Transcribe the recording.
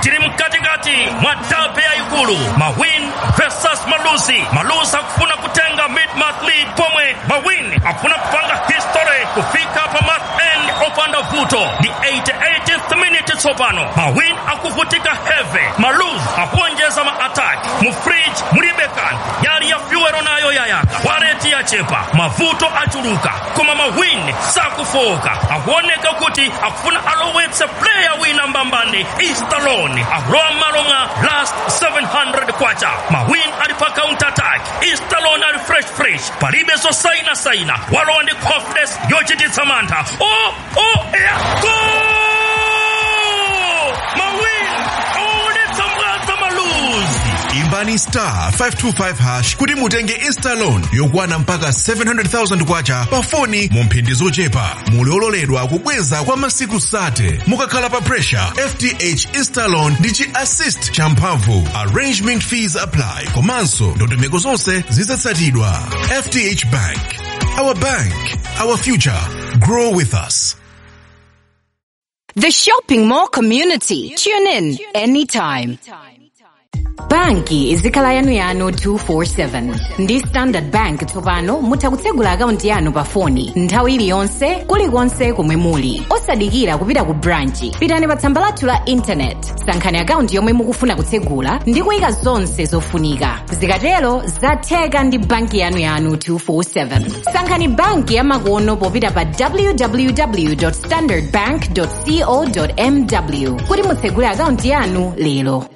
tiri mkatikati mwa dabe ya ikulu. Mawin versus Malusi. Malusi akufuna kutenga mid-month lead pomwe Mawin akufuna kupanga history kufika pa month end opanda vuto. Di 88th minute sopano. Mawin akuvutika heavy. Malusi akuonjeza ma-attack. Mufridge, Muribekan, yali ya fuero nayo yayaka. Wareti ya chepa, mavuto achuluka. Kuma Mawin sakufoka. Akuoneka kuti akufuna alowetse player wina mbambani Eastalone. Aroa malonga last 700 kwacha. Mawin alipa counter attack. Eastalone ali fresh. Palibe so saina. Walo andi confidence yochiti Samantha. Yeah. Go! Mawin! Samantha Malusi. Imbani *525# kuti mutenge Eastalone yokwana mpaka 700,000 kwacha pa foni mu mphindi zochepa. Muloledwa kubweza kwa masiku sate. Mukakhala pa pressure, FTH Eastalone ndi chi assist champhamvu. Arrangement fees apply. Komanso ndondomeko zonse zizatsatidwa. FTH Bank. Our bank. Our future. Grow with us. The Shopping Mall community. Tune in anytime. Banki izikhala yanu 247. Ndi Standard Bank tsopano mutakutsegula akaunti yanu pa foni nthawi iliyonse kulikonse komwe muli. Osadikira kupita ku branchi. Pitani pa tsamba lathu la internet. Sankhani akaunti yomwe mukufuna kutsegula ndi kuyika zonse zofunika. Zikatero zatheka ndi banki yanu 247. Sankhani banki yamakono popita pa www.standardbank.co.mw kuti mutsegule akaunti yanu lero.